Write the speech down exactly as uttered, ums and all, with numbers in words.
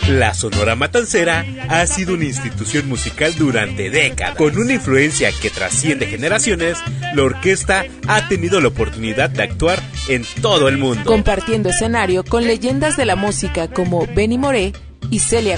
La Sonora Matancera ha sido una institución musical durante décadas. Con una influencia que trasciende generaciones, la orquesta ha tenido la oportunidad de actuar en todo el mundo, compartiendo escenario con leyendas de la música como Benny Moré y Celia